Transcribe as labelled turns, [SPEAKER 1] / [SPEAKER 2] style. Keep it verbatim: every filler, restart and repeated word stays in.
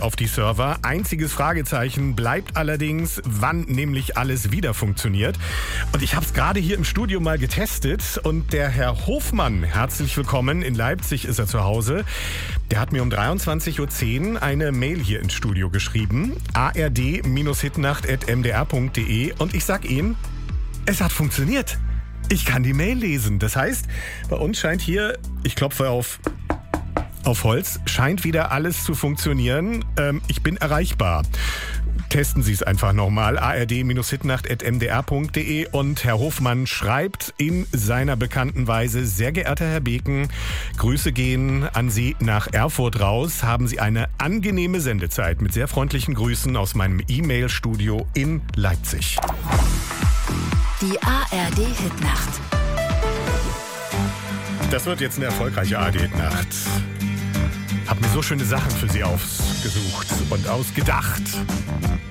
[SPEAKER 1] auf die Server. Einziges Fragezeichen bleibt allerdings, wann nämlich alles wieder funktioniert. Und ich habe es gerade hier im Studio mal getestet und der Herr Hofmann, herzlich willkommen, in Leipzig ist er zu Hause, der hat mir um dreiundzwanzig Uhr zehn eine Mail hier ins Studio geschrieben, a r d hitnacht at m d r punkt d e, und ich sag Ihnen, es hat funktioniert. Ich kann die Mail lesen. Das heißt, bei uns scheint hier, ich klopfe auf... Auf Holz, scheint wieder alles zu funktionieren. Ähm, ich bin erreichbar. Testen Sie es einfach nochmal. a r d hitnacht at m d r punkt d e. Und Herr Hofmann schreibt in seiner bekannten Weise: Sehr geehrter Herr Beken, Grüße gehen an Sie nach Erfurt raus. Haben Sie eine angenehme Sendezeit. Mit sehr freundlichen Grüßen aus meinem E-Mail-Studio in Leipzig.
[SPEAKER 2] Die A R D-Hitnacht.
[SPEAKER 1] Das wird jetzt eine erfolgreiche A R D-Hitnacht. Hab mir so schöne Sachen für Sie ausgesucht und ausgedacht.